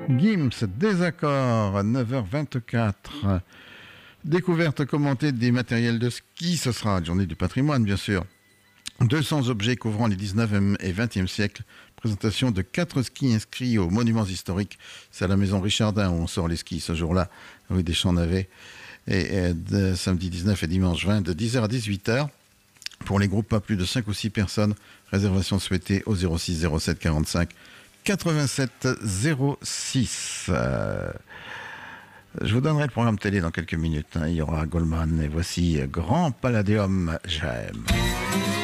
Gims, désaccord, à 9h24. Découverte commentée des matériels de ski, ce sera la journée du patrimoine, bien sûr. 200 objets couvrant les 19e et 20e siècles. Présentation de 4 skis inscrits aux monuments historiques. C'est à la maison Richardin où on sort les skis ce jour-là, rue des Champs-Navets. Et samedi 19 et dimanche 20, de 10h à 18h. Pour les groupes pas plus de 5 ou 6 personnes, réservation souhaitée au 06 07 45 87 06. Je vous donnerai le programme télé dans quelques minutes. Il y aura Goldman et voici Grand Palladium, j'aime.